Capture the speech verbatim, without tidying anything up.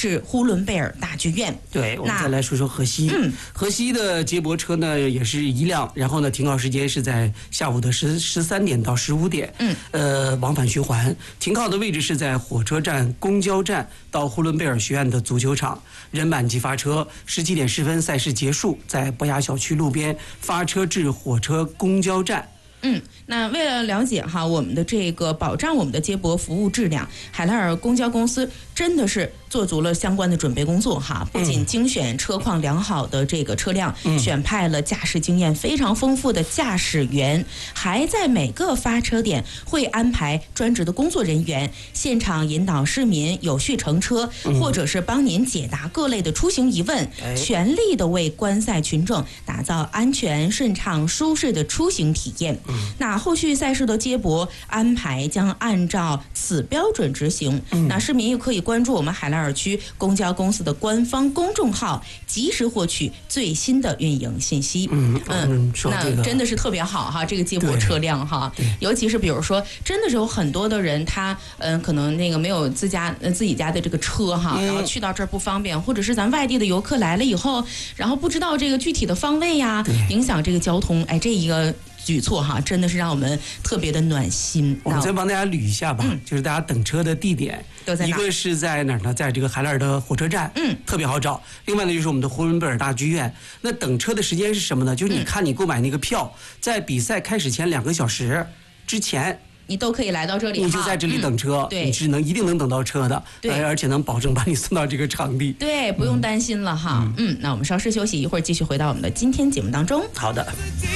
至呼伦贝尔大剧院。 对，我们再来说说河西。嗯，河西的接驳车呢也是一辆，然后呢停靠时间是在下午的十十三点到十五点。嗯，呃，往返循环，停靠的位置是在火车站、公交站到呼伦贝尔学院的足球场，人满即发车。十七点十分赛事结束，在博雅小区路边发车至火车公交站。 嗯，那为了了解哈我们的这个保障我们的接驳服务质量，海拉尔公交公司真的是做足了相关的准备工作哈，不仅精选车况良好的这个车辆，嗯、选派了驾驶经验非常丰富的驾驶员，还在每个发车点会安排专职的工作人员，现场引导市民有序乘车，嗯、或者是帮您解答各类的出行疑问，哎、全力的为观赛群众打造安全、顺畅、舒适的出行体验。那后续赛事的接驳安排将按照此标准执行。嗯、那市民也可以关注我们海拉尔区公交公司的官方公众号，及时获取最新的运营信息。 嗯嗯， 那真的是特别好哈，这个接驳车辆哈，尤其是比如说，真的是有很多的人他嗯、呃、可能那个没有自家呃自己家的这个车哈，然后去到这儿不方便，或者是咱外地的游客来了以后，然后不知道这个具体的方位呀，影响这个交通，哎，这一个举措哈，真的是让我们特别的暖心。 我们再帮大家捋一下吧，嗯、就是大家等车的地点都在哪？ 一个是在哪儿呢？在这个海拉尔的火车站， 嗯， 特别好找。另外呢，就是我们的呼伦贝尔大剧院。那等车的时间是什么呢？就是你看你购买那个票，嗯、在比赛开始前两个小时之前。 你都可以来到这里， 你就在这里等车，嗯、对，你是能一定能等到车的，对，而且能保证把你送到这个场地， 对，不用担心了哈。嗯，嗯，那我们稍事休息，一会儿继续回到我们的今天节目当中。 好的。